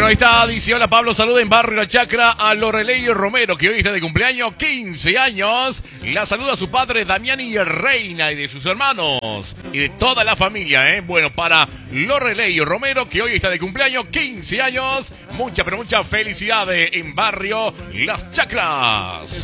Bueno, ahí está, dice, hola Pablo, saluda en Barrio La Chacra a Lorelei Romero, que hoy está de cumpleaños, 15 años. La saluda a su padre Damián y Reina y de sus hermanos y de toda la familia, ¿eh? Bueno, para Lorelei Romero, que hoy está de cumpleaños, 15 años. Mucha, pero mucha felicidad en Barrio Las Chacras.